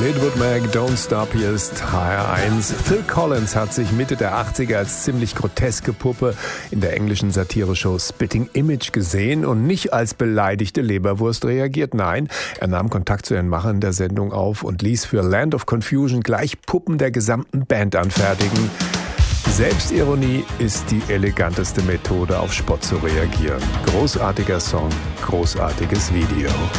Fleetwood Mac, Don't Stop, hier ist HR1. Phil Collins hat sich Mitte der 80er als ziemlich groteske Puppe in der englischen Satireshow Spitting Image gesehen und nicht als beleidigte Leberwurst reagiert. Nein, er nahm Kontakt zu den Machern der Sendung auf und ließ für Land of Confusion gleich Puppen der gesamten Band anfertigen. Selbstironie ist die eleganteste Methode, auf Spott zu reagieren. Großartiger Song, großartiges Video.